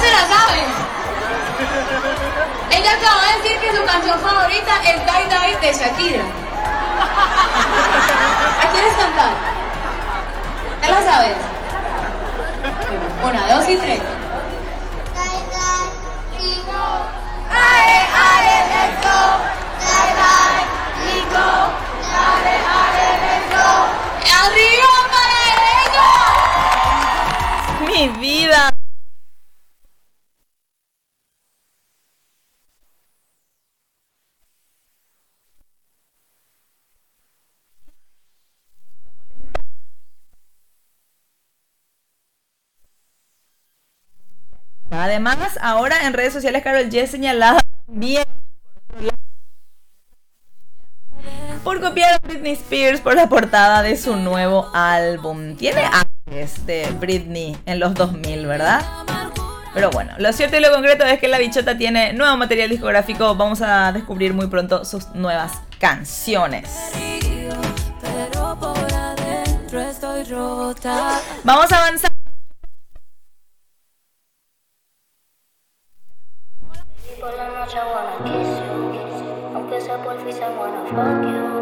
se la saben. Ella acaba de decir que su canción favorita es Die Die de Shakira. ¿La quieres cantar? ¿Te la sabes? Una, dos y tres. ¡Arriba para ella! Mi vida. Además, ahora en redes sociales Karol G es señalada también por copiar a Britney Spears por la portada de su nuevo álbum. Tiene aires de Britney en los 2000, ¿verdad? Pero bueno, lo cierto y lo concreto es que la bichota tiene nuevo material discográfico. Vamos a descubrir muy pronto sus nuevas canciones. Vamos a avanzar. Por la noche I wanna kiss you, aunque sea por fin I wanna fuck you.